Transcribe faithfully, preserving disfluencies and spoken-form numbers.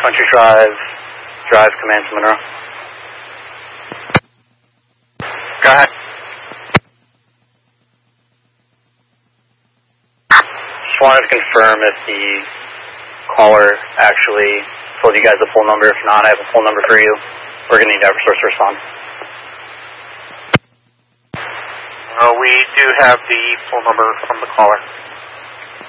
Country Drive, Drive, command to Monroe. Go ahead. Just wanted to confirm if the caller actually told you guys the full number. If not, I have a full number for you. We're going to need Eversource to respond. Uh, we do have the full number from the caller.